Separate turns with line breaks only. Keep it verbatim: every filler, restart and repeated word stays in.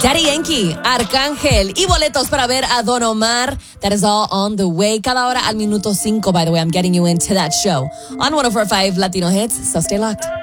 Daddy Yankee, Arcángel y boletos para ver a Don Omar. That is all on the way. Cada hora al minuto cinco, by the way. I'm getting you into that show on one oh four point five Latino Hits, so stay locked.